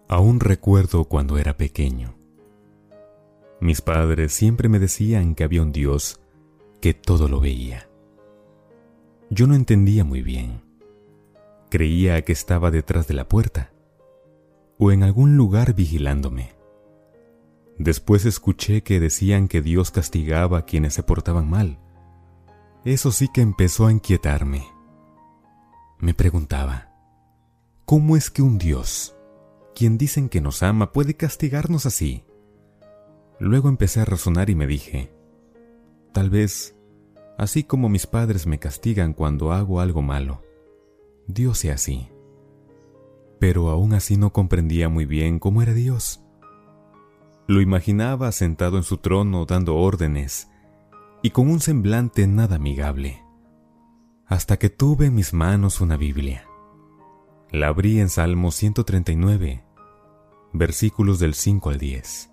Aún recuerdo cuando era pequeño. Mis padres siempre me decían que había un Dios que todo lo veía. Yo no entendía muy bien. Creía que estaba detrás de la puerta o en algún lugar vigilándome. Después escuché que decían que Dios castigaba a quienes se portaban mal. Eso sí que empezó a inquietarme. Me preguntaba, ¿cómo es que un Dios, quien dicen que nos ama, puede castigarnos así? Luego empecé a razonar y me dije, tal vez, así como mis padres me castigan cuando hago algo malo, Dios sea así. Pero aún así no comprendía muy bien cómo era Dios. Lo imaginaba sentado en su trono dando órdenes y con un semblante nada amigable, hasta que tuve en mis manos una Biblia. La abrí en Salmo 139, versículos del 5 al 10.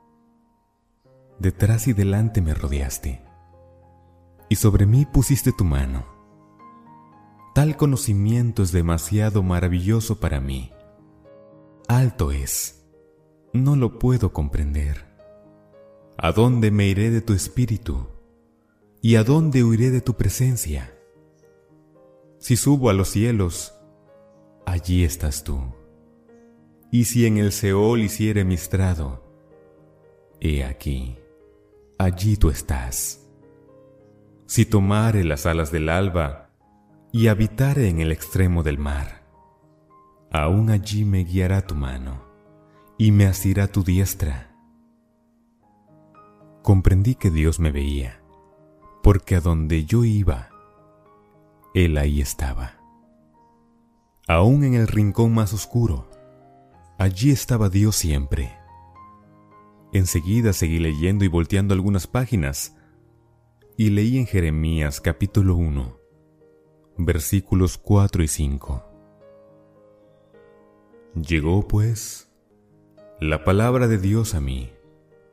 Detrás y delante me rodeaste, y sobre mí pusiste tu mano. Tal conocimiento es demasiado maravilloso para mí. Alto es, no lo puedo comprender. ¿A dónde me iré de tu espíritu? ¿Y a dónde huiré de tu presencia? Si subo a los cielos, allí estás tú. Y si en el Seol hiciere mi estrado, he aquí, allí tú estás. Si tomare las alas del alba y habitare en el extremo del mar, aún allí me guiará tu mano y me asirá tu diestra. Comprendí que Dios me veía, porque a donde yo iba, Él ahí estaba. Aún en el rincón más oscuro, allí estaba Dios siempre. Enseguida seguí leyendo y volteando algunas páginas, y leí en Jeremías capítulo 1, versículos 4 y 5. Llegó, pues, la palabra de Dios a mí,